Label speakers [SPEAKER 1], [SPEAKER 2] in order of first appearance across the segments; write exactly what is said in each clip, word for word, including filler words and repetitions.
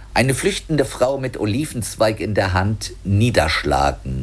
[SPEAKER 1] eine flüchtende Frau mit Olivenzweig in der Hand, niederschlagen.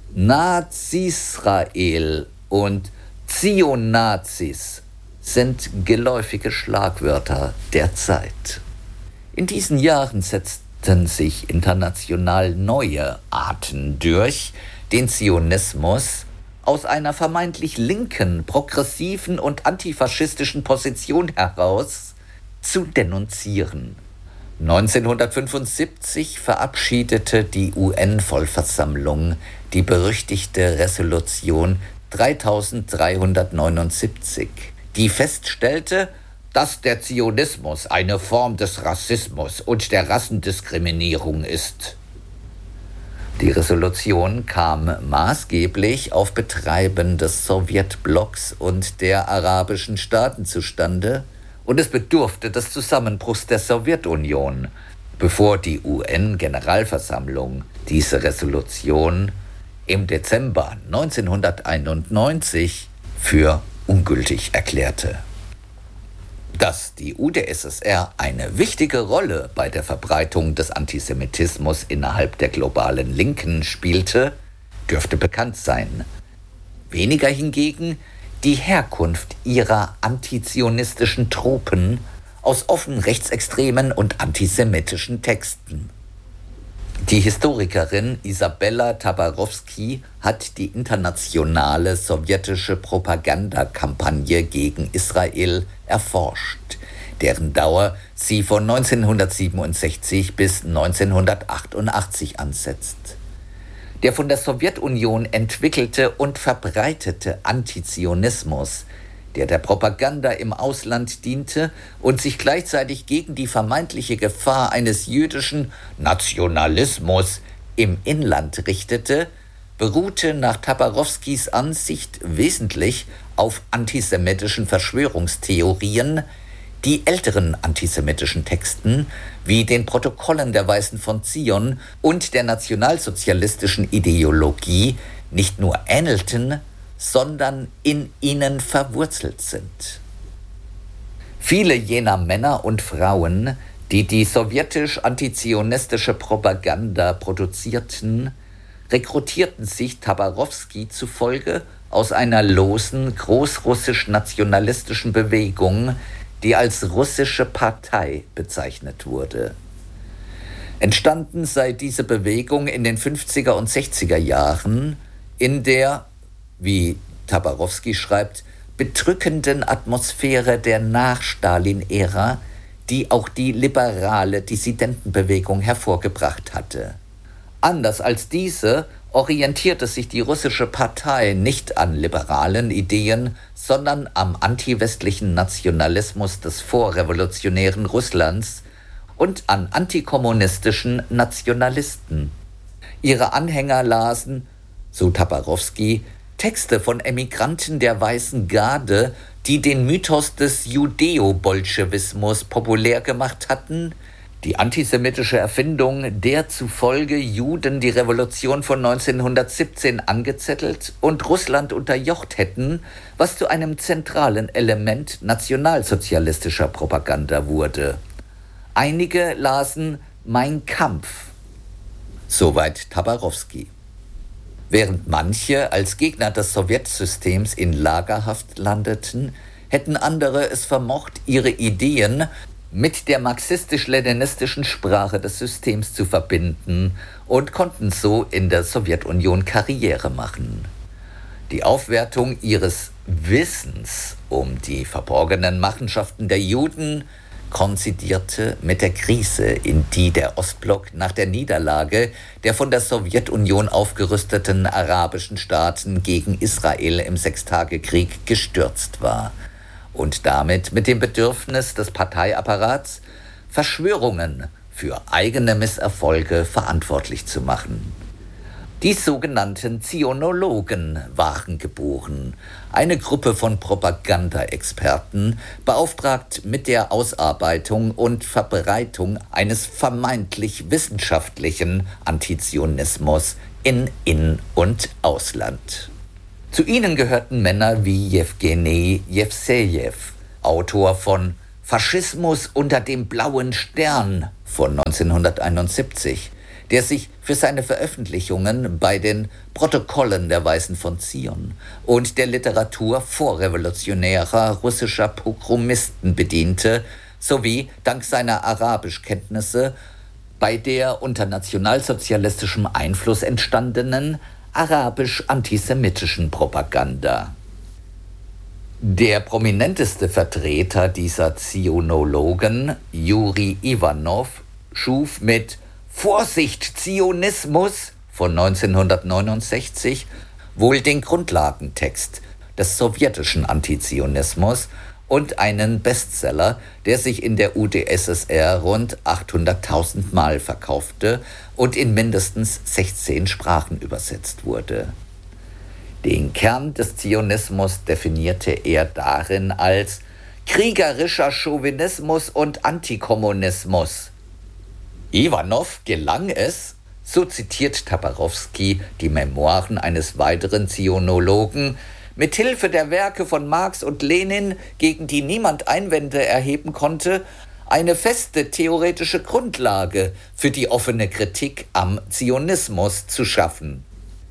[SPEAKER 1] Nazisrael und Zionazis sind geläufige Schlagwörter der Zeit. In diesen Jahren setzten sich international neue Arten durch, den Zionismus aus einer vermeintlich linken, progressiven und antifaschistischen Position heraus zu denunzieren. neunzehnhundertfünfundsiebzig verabschiedete die U N-Vollversammlung die berüchtigte Resolution dreitausenddreihundertneunundsiebzig, die feststellte, dass der Zionismus eine Form des Rassismus und der Rassendiskriminierung ist. Die Resolution kam maßgeblich auf Betreiben des Sowjetblocks und der arabischen Staaten zustande, und es bedurfte des Zusammenbruchs der Sowjetunion, bevor die U N-Generalversammlung diese Resolution im Dezember neunzehnhunderteinundneunzig für ungültig erklärte. Dass die U d S S R eine wichtige Rolle bei der Verbreitung des Antisemitismus innerhalb der globalen Linken spielte, dürfte bekannt sein. Weniger hingegen die Herkunft ihrer antizionistischen Tropen aus offen rechtsextremen und antisemitischen Texten. Die Historikerin Isabella Tabarowski hat die internationale sowjetische Propagandakampagne gegen Israel erforscht, deren Dauer sie von neunzehnhundertsiebenundsechzig bis neunzehnhundertachtundachtzig ansetzt. Der von der Sowjetunion entwickelte und verbreitete Antizionismus, der der Propaganda im Ausland diente und sich gleichzeitig gegen die vermeintliche Gefahr eines jüdischen Nationalismus im Inland richtete, beruhte nach Tabarowskis Ansicht wesentlich auf antisemitischen Verschwörungstheorien, die älteren antisemitischen Texten wie den Protokollen der Weisen von Zion und der nationalsozialistischen Ideologie nicht nur ähnelten, sondern in ihnen verwurzelt sind. Viele jener Männer und Frauen, die die sowjetisch-antizionistische Propaganda produzierten, rekrutierten sich Tabarowski zufolge aus einer losen großrussisch-nationalistischen Bewegung, die als russische Partei bezeichnet wurde. Entstanden sei diese Bewegung in den fünfziger und sechziger Jahren in der, wie Tabarowski schreibt, bedrückenden Atmosphäre der Nach-Stalin-Ära, die auch die liberale Dissidentenbewegung hervorgebracht hatte. Anders als diese orientierte sich die russische Partei nicht an liberalen Ideen, sondern am antiwestlichen Nationalismus des vorrevolutionären Russlands und an antikommunistischen Nationalisten. Ihre Anhänger lasen, so Tabarowski, Texte von Emigranten der Weißen Garde, die den Mythos des Judeo-Bolschewismus populär gemacht hatten, die antisemitische Erfindung, der zufolge Juden die Revolution von neunzehnhundertsiebzehn angezettelt und Russland unterjocht hätten, was zu einem zentralen Element nationalsozialistischer Propaganda wurde. Einige lasen Mein Kampf. Soweit Tabarowski. Während manche als Gegner des Sowjetsystems in Lagerhaft landeten, hätten andere es vermocht, ihre Ideen mit der marxistisch-leninistischen Sprache des Systems zu verbinden und konnten so in der Sowjetunion Karriere machen. Die Aufwertung ihres Wissens um die verborgenen Machenschaften der Juden konzidierte mit der Krise, in die der Ostblock nach der Niederlage der von der Sowjetunion aufgerüsteten arabischen Staaten gegen Israel im Sechstagekrieg gestürzt war und damit mit dem Bedürfnis des Parteiapparats, Verschwörungen für eigene Misserfolge verantwortlich zu machen. Die sogenannten Zionologen waren geboren, eine Gruppe von Propagandaexperten, beauftragt mit der Ausarbeitung und Verbreitung eines vermeintlich wissenschaftlichen Antizionismus in In- und Ausland. Zu ihnen gehörten Männer wie Jewgeni Jewsejew, Autor von Faschismus unter dem blauen Stern von neunzehnhunderteinundsiebzig, der sich für seine Veröffentlichungen bei den Protokollen der Weisen von Zion und der Literatur vorrevolutionärer russischer Pogromisten bediente, sowie dank seiner Arabischkenntnisse bei der unter nationalsozialistischem Einfluss entstandenen arabisch-antisemitischen Propaganda. Der prominenteste Vertreter dieser Zionologen, Juri Iwanow, schuf mit »Vorsicht, Zionismus« von neunzehnhundertneunundsechzig wohl den Grundlagentext des sowjetischen Antizionismus und einen Bestseller, der sich in der U d S S R rund achthunderttausend Mal verkaufte und in mindestens sechzehn Sprachen übersetzt wurde. Den Kern des Zionismus definierte er darin als kriegerischer Chauvinismus und Antikommunismus. Iwanow gelang es, so zitiert Tabarowski die Memoiren eines weiteren Zionologen, mithilfe der Werke von Marx und Lenin, gegen die niemand Einwände erheben konnte, eine feste theoretische Grundlage für die offene Kritik am Zionismus zu schaffen.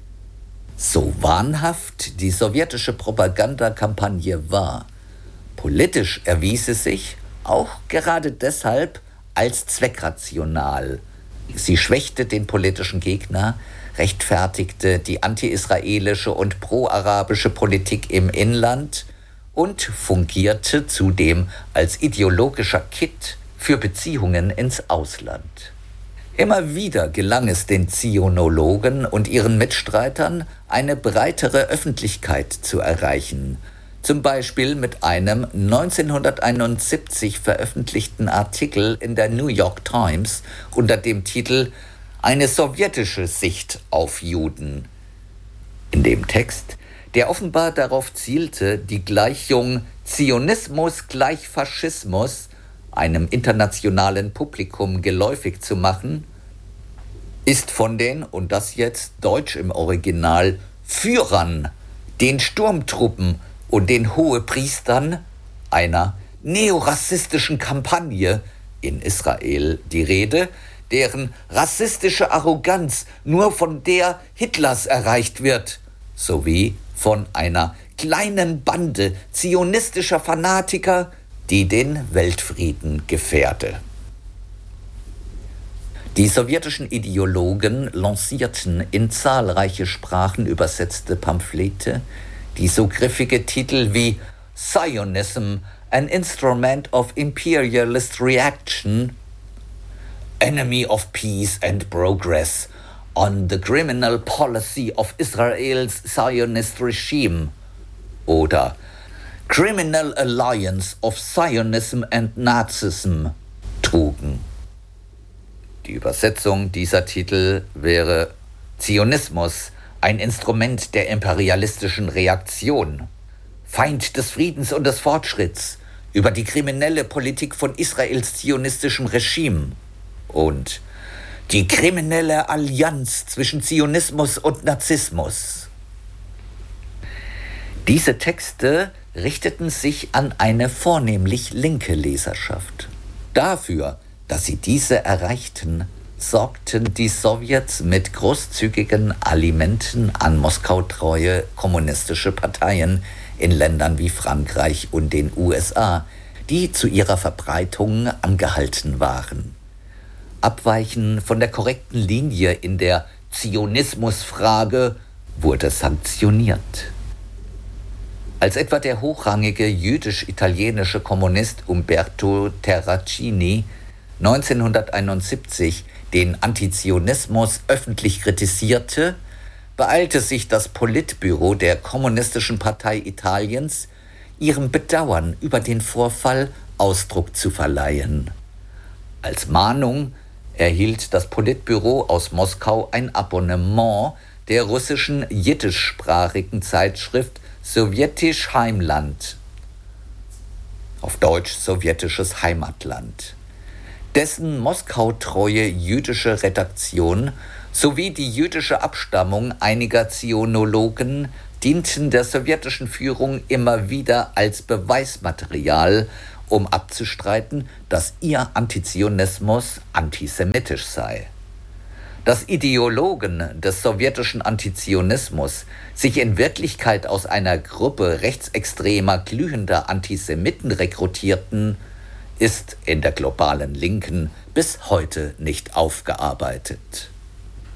[SPEAKER 1] So wahnhaft die sowjetische Propagandakampagne war, politisch erwies sie sich auch gerade deshalb als zweckrational. Sie schwächte den politischen Gegner, rechtfertigte die anti-israelische und pro-arabische Politik im Inland und fungierte zudem als ideologischer Kitt für Beziehungen ins Ausland. Immer wieder gelang es den Zionologen und ihren Mitstreitern, eine breitere Öffentlichkeit zu erreichen, zum Beispiel mit einem neunzehnhunderteinundsiebzig veröffentlichten Artikel in der New York Times unter dem Titel »Eine sowjetische Sicht auf Juden«. In dem Text, der offenbar darauf zielte, die Gleichung Zionismus gleich Faschismus einem internationalen Publikum geläufig zu machen, ist von den, und das jetzt deutsch im Original, Führern, den Sturmtruppen und den Hohepriestern einer neorassistischen Kampagne in Israel die Rede, deren rassistische Arroganz nur von der Hitlers erreicht wird, sowie von einer kleinen Bande zionistischer Fanatiker, die den Weltfrieden gefährde. Die sowjetischen Ideologen lancierten in zahlreiche Sprachen übersetzte Pamphlete, die so griffige Titel wie Zionism, an Instrument of Imperialist Reaction, Enemy of Peace and Progress, on the Criminal Policy of Israel's Zionist Regime oder Criminal Alliance of Zionism and Nazism trugen. Die Übersetzung dieser Titel wäre Zionismus, ein Instrument der imperialistischen Reaktion, Feind des Friedens und des Fortschritts, über die kriminelle Politik von Israels zionistischem Regime und die kriminelle Allianz zwischen Zionismus und Nazismus. Diese Texte richteten sich an eine vornehmlich linke Leserschaft. Dafür, dass sie diese erreichten, sorgten die Sowjets mit großzügigen Alimenten an Moskau-treue kommunistische Parteien in Ländern wie Frankreich und den U S A, die zu ihrer Verbreitung angehalten waren. Abweichen von der korrekten Linie in der Zionismusfrage wurde sanktioniert. Als etwa der hochrangige jüdisch-italienische Kommunist Umberto Terracini neunzehnhunderteinundsiebzig den Antizionismus öffentlich kritisierte, beeilte sich das Politbüro der Kommunistischen Partei Italiens, ihrem Bedauern über den Vorfall Ausdruck zu verleihen. Als Mahnung erhielt das Politbüro aus Moskau ein Abonnement der russischen jiddischsprachigen Zeitschrift Sowjetisch Heimland, auf Deutsch Sowjetisches Heimatland. Dessen Moskau-treue jüdische Redaktion sowie die jüdische Abstammung einiger Zionologen dienten der sowjetischen Führung immer wieder als Beweismaterial, um abzustreiten, dass ihr Antizionismus antisemitisch sei. Dass Ideologen des sowjetischen Antizionismus sich in Wirklichkeit aus einer Gruppe rechtsextremer, glühender Antisemiten rekrutierten, ist in der globalen Linken bis heute nicht aufgearbeitet.